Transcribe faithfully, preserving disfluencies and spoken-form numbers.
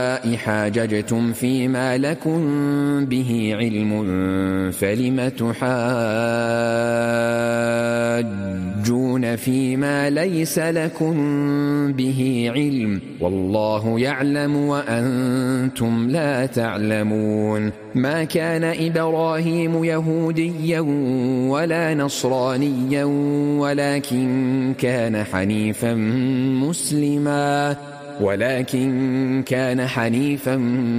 حاججتم فيما لكم به علم فلم تحاجون فيما ليس لكم به علم والله يعلم وأنتم لا تعلمون. ما كان إبراهيم يهوديا ولا نصرانيا ولكن كان حنيفا مسلما ولكن كان حنيفا